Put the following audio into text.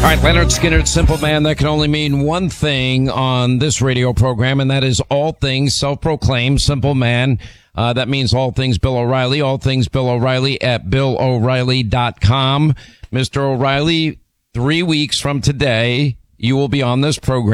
right, Leonard Skinner, Simple Man. That can only mean one thing on this radio program, and that is all things self-proclaimed Simple Man. That means all things Bill O'Reilly, all things Bill O'Reilly at BillO'Reilly.com. Mr. O'Reilly, 3 weeks from today, you will be on this program.